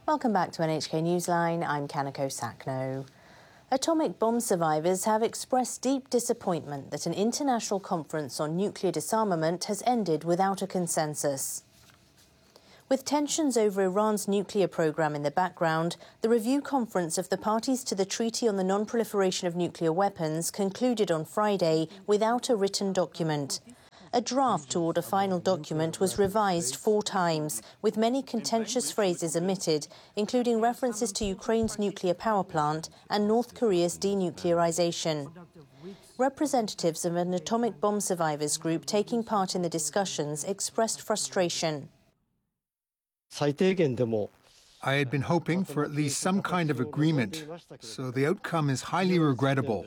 Welcome back to NHK Newsline. I'm Kanako Sakno. Atomic bomb survivors have expressed deep disappointment that an international conference on nuclear disarmament has ended without a consensus. With tensions over Iran's nuclear program in the background, the review conference of the parties to the Treaty on the Non-Proliferation of Nuclear Weapons concluded on Friday without a written document. A draft toward a final document was revised 4 times, with many contentious phrases omitted, including references to Ukraine's nuclear power plant and North Korea's denuclearization. Representatives of an atomic bomb survivors group taking part in the discussions expressed frustration. I had been hoping for at least some kind of agreement, so the outcome is highly regrettable.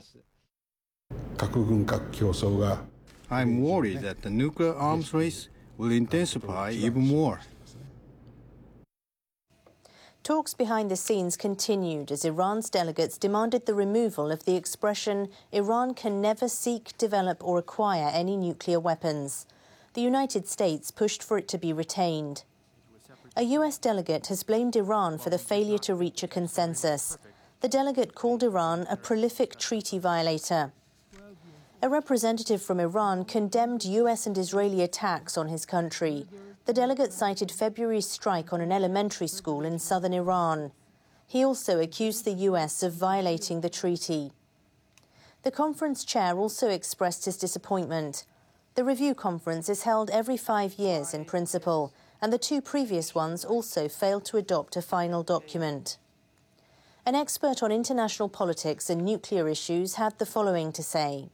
I'm worried that the nuclear arms race will intensify even more. Talks behind the scenes continued as Iran's delegates demanded the removal of the expression "Iran can never seek, develop or acquire any nuclear weapons." The United States pushed for it to be retained. A US delegate has blamed Iran for the failure to reach a consensus. The delegate called Iran a prolific treaty violator. A representative from Iran condemned US and Israeli attacks on his country. The delegate cited February's strike on an elementary school in southern Iran. He also accused the US of violating the treaty. The conference chair also expressed his disappointment. The review conference is held every 5 years in principle, and the 2 previous ones also failed to adopt a final document. An expert on international politics and nuclear issues had the following to say.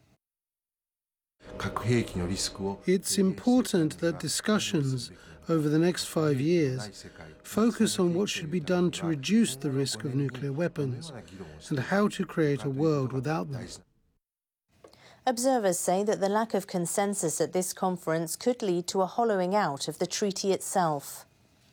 It's important that discussions over the next 5 years focus on what should be done to reduce the risk of nuclear weapons and how to create a world without them. Observers say that the lack of consensus at this conference could lead to a hollowing out of the treaty itself.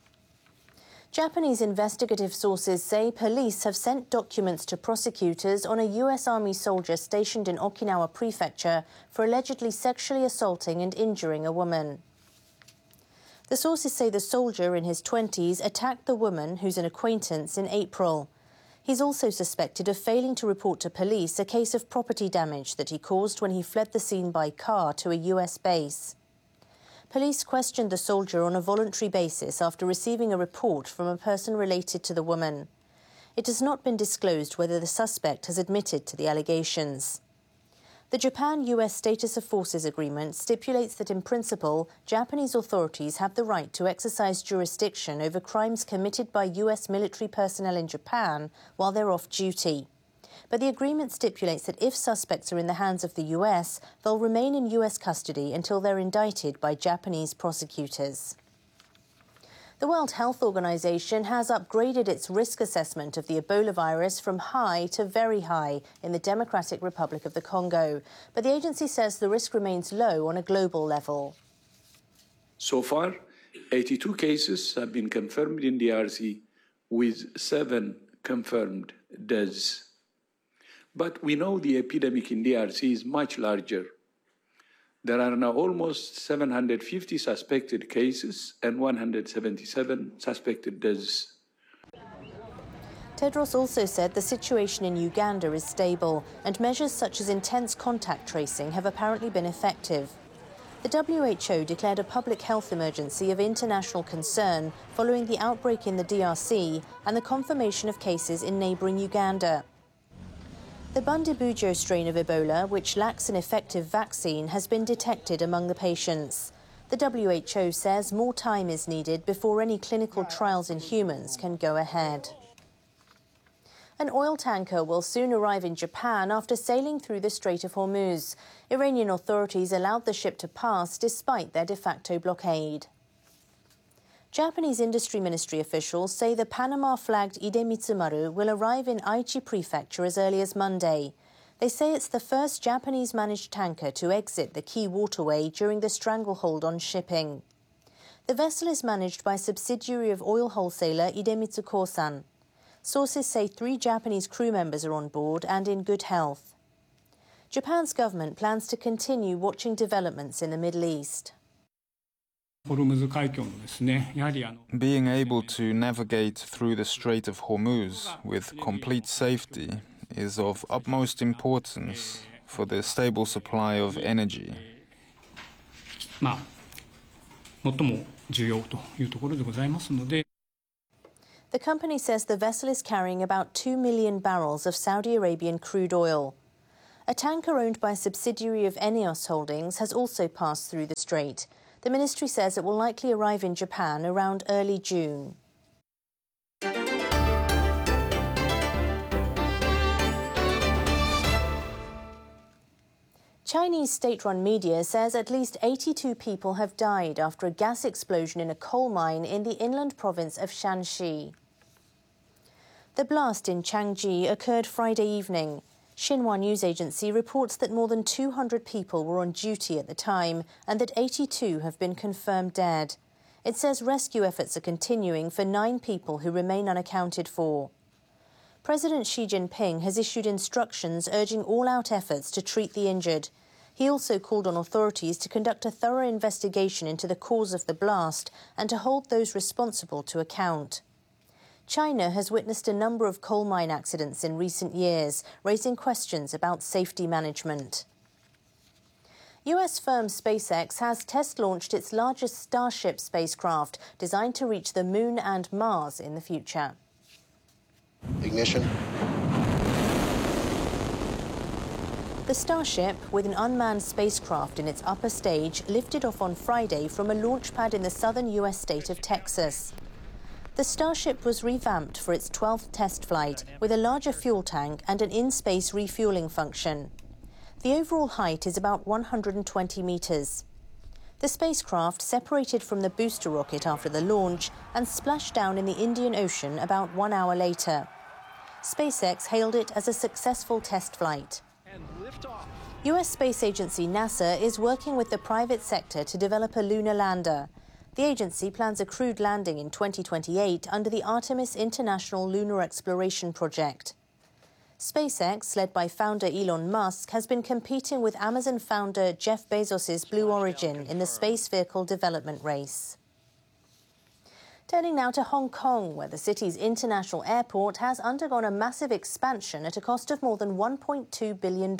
Japanese investigative sources say police have sent documents to prosecutors on a US Army soldier stationed in Okinawa Prefecture for allegedly sexually assaulting and injuring a woman. The sources say the soldier in his 20s attacked the woman, who's an acquaintance, in April. He's also suspected of failing to report to police a case of property damage that he caused when he fled the scene by car to a US base. Police questioned the soldier on a voluntary basis after receiving a report from a person related to the woman. It has not been disclosed whether the suspect has admitted to the allegations. The Japan-US Status of Forces Agreement stipulates that in principle, Japanese authorities have the right to exercise jurisdiction over crimes committed by US military personnel in Japan while they're off duty. But the agreement stipulates that if suspects are in the hands of the US, they'll remain in US custody until they're indicted by Japanese prosecutors. The World Health Organization has upgraded its risk assessment of the Ebola virus from high to very high in the Democratic Republic of the Congo. But the agency says the risk remains low on a global level. So far, 82 cases have been confirmed in DRC, with 7 confirmed deaths. But we know the epidemic in DRC is much larger. There are now almost 750 suspected cases and 177 suspected deaths. Tedros also said the situation in Uganda is stable, and measures such as intense contact tracing have apparently been effective. The WHO declared a public health emergency of international concern following the outbreak in the DRC and the confirmation of cases in neighbouring Uganda. The Bundibugyo strain of Ebola, which lacks an effective vaccine, has been detected among the patients. The WHO says more time is needed before any clinical trials in humans can go ahead. An oil tanker will soon arrive in Japan after sailing through the Strait of Hormuz. Iranian authorities allowed the ship to pass despite their de facto blockade. Japanese industry ministry officials say the Panama-flagged Idemitsu Maru will arrive in Aichi Prefecture as early as Monday. They say it's the first Japanese-managed tanker to exit the key waterway during the stranglehold on shipping. The vessel is managed by a subsidiary of oil wholesaler Idemitsu Kosan. Sources say 3 Japanese crew members are on board and in good health. Japan's government plans to continue watching developments in the Middle East. Being able to navigate through the Strait of Hormuz with complete safety is of utmost importance for the stable supply of energy. The company says the vessel is carrying about 2 million barrels of Saudi Arabian crude oil. A tanker owned by a subsidiary of Enios Holdings has also passed through the strait. The ministry says it will likely arrive in Japan around early June. Chinese state-run media says at least 82 people have died after a gas explosion in a coal mine in the inland province of Shanxi. The blast in Changji occurred Friday evening. Xinhua news agency reports that more than 200 people were on duty at the time and that 82 have been confirmed dead. It says rescue efforts are continuing for 9 people who remain unaccounted for. President Xi Jinping has issued instructions urging all-out efforts to treat the injured. He also called on authorities to conduct a thorough investigation into the cause of the blast and to hold those responsible to account. China has witnessed a number of coal mine accidents in recent years, raising questions about safety management. US firm SpaceX has test-launched its largest Starship spacecraft, designed to reach the Moon and Mars in the future. Ignition. The Starship, with an unmanned spacecraft in its upper stage, lifted off on Friday from a launch pad in the southern US state of Texas. The Starship was revamped for its 12th test flight, with a larger fuel tank and an in-space refueling function. The overall height is about 120 meters. The spacecraft separated from the booster rocket after the launch and splashed down in the Indian Ocean about 1 hour later. SpaceX hailed it as a successful test flight. US space agency NASA is working with the private sector to develop a lunar lander. The agency plans a crewed landing in 2028 under the Artemis International Lunar Exploration Project. SpaceX, led by founder Elon Musk, has been competing with Amazon founder Jeff Bezos' Blue Origin in the space vehicle development race. Turning now to Hong Kong, where the city's international airport has undergone a massive expansion at a cost of more than $1.2 billion.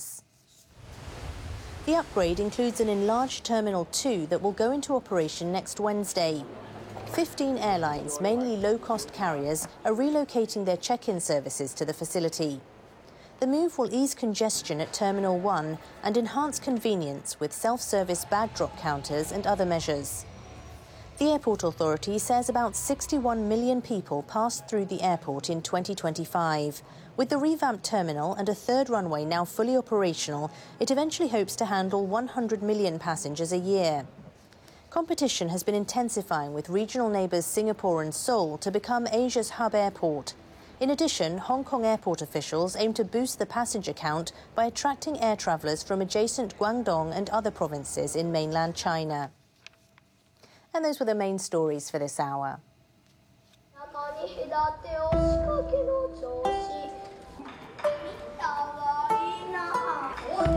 The upgrade includes an enlarged Terminal 2 that will go into operation next Wednesday. 15 airlines, mainly low-cost carriers, are relocating their check-in services to the facility. The move will ease congestion at Terminal 1 and enhance convenience with self-service bag drop counters and other measures. The airport authority says about 61 million people passed through the airport in 2025. With the revamped terminal and a third runway now fully operational, it eventually hopes to handle 100 million passengers a year. Competition has been intensifying with regional neighbours Singapore and Seoul to become Asia's hub airport. In addition, Hong Kong airport officials aim to boost the passenger count by attracting air travellers from adjacent Guangdong and other provinces in mainland China. And those were the main stories for this hour.